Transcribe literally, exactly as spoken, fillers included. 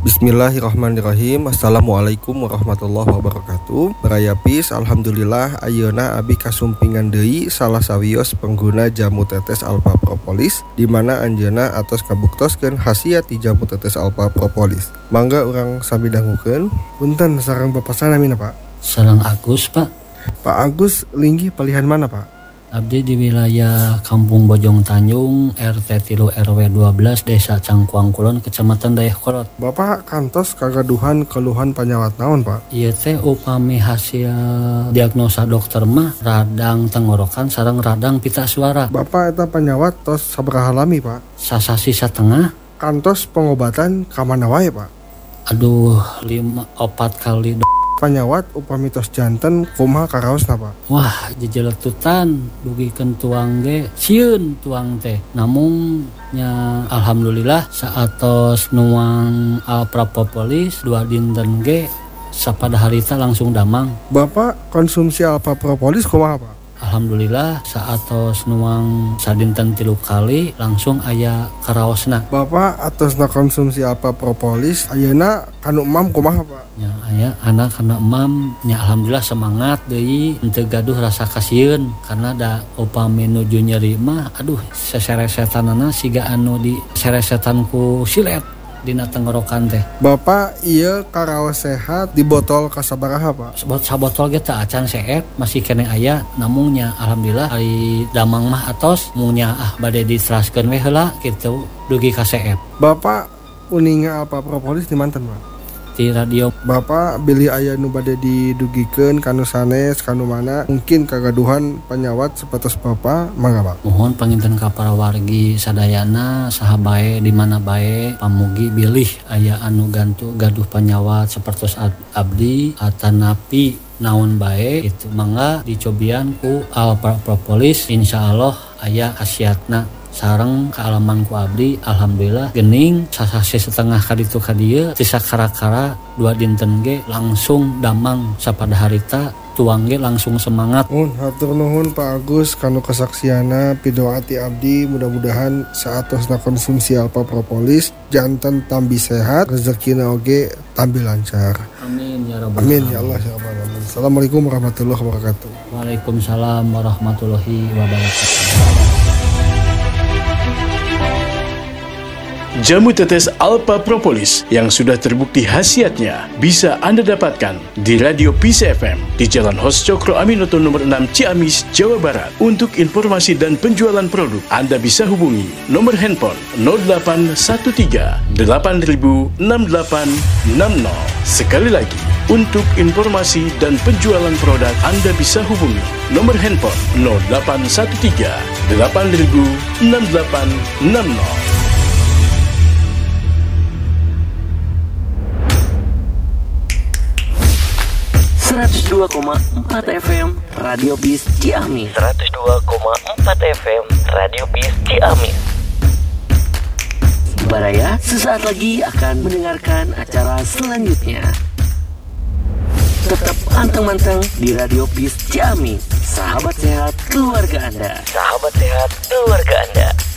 Bismillahirrahmanirrahim. Assalamualaikum warahmatullahi wabarakatuh. Baraya Peace, alhamdulillah ayeuna abi kasumpingan deui salah sawios pengguna jamu tetes Alpha Propolis, di mana anjeunna atos kabuktoskeun khasiat ti jamu tetes Alpha Propolis. Mangga urang samidangukeun. Punten sareng Bapak sanamina, Pak? Sareng Agus, Pak. Pak Agus linggih pilihan mana, Pak? Abdi di wilayah Kampung Bojong Tanjung, R T tilu R W dua belas, Desa Cangkuang Kulon, Kecamatan Dayakolot. Bapak kantos kagaduhan keluhan panyawat naon, Pak? Ieu teh upami hasil diagnosa dokter mah radang tenggorokan sareng radang pita suara. Bapak eta panyawat tos sabaraha lami, Pak? Sasasi satengah. Kantos pengobatan ka mana wae, Pak? Aduh, lima opat kali do- panyawat upami tos janten kumaha karaosna, Pak? Wah, jejeletutan dugikeun tuang ge sieun tuang teh. Namun nya alhamdulillah saatos nuang Alpha Propolis dua dinten ge sapada harita langsung damang. Bapak konsumsi Alpha Propolis kumaha, Pak? Alhamdulillah saatos nuang sadinten tilu kali langsung aya karaosna. Bapak atosna konsumsi Alpha Propolis ayeuna kanu emam kumaha, Pak? Ya aya anak kana emam nya alhamdulillah semangat deui henteu gaduh rasa kasieun karena da upami nuju nyeri mah aduh seseresetanana siga anu di seresetan ku silet dina tenggorokan teh. Bapak ieu karaos sehat di botol kasabaraha, Pak? Sebot sabotol ge teu acan seet masih kene aya namun nya alhamdulillah ari damang mah atos munya ah bade diseraskeun we heula kitu dugi ka seet. Bapak uninga Alpha Propolis di manten, Pak? Di radio. Bapak bilih aya nu bade didugikeun kanu sanes kanu mana mungkin kagaduhan panyawat sapatos Bapak mangga, Pak? Mohon panginten ka para wargi sadayana saha bae di mana bae pamugi bilih aya anu gantu gaduh panyawat sapertos abdi atanapi naon bae itu mangga dicobian ku Alpha Propolis insyaallah aya khasiatna sareng kaalaman ku abdi alhamdulillah geuning sasase setengah kaditu ka dieu teu sakara-kara dua dinten ge langsung damang sapada harita tuang ge langsung semangat. Mun hatur nuhun Pak Agus kanu kesaksiana pidoa ti abdi mudah-mudahan saatosna konsumsi Alpha Propolis janten tambi sehat rezekina oge tambi lancar. Amin ya rabbal Amin ya Allah ya rabbal alamin. Assalamualaikum warahmatullahi wabarakatuh. Waalaikumsalam warahmatullahi wabarakatuh. Jamu tetes Alpha Propolis yang sudah terbukti khasiatnya bisa Anda dapatkan di Radio Peace F M di Jalan Hos Cokro Aminoto nomor enam Ciamis, Jawa Barat. Untuk informasi dan penjualan produk, Anda bisa hubungi nomor handphone nol delapan satu tiga delapan nol enam delapan enam nol. Sekali lagi, untuk informasi dan penjualan produk, Anda bisa hubungi nomor handphone nol delapan satu tiga delapan nol enam delapan enam nol. seratus dua koma empat F M Radio Peace Ciamis. seratus dua koma empat F M Radio Peace Ciamis. Baraya sesaat lagi akan mendengarkan acara selanjutnya. Tetap pantang-mantang di Radio Peace Ciamis. Sahabat sehat keluarga Anda. Sahabat sehat keluarga Anda.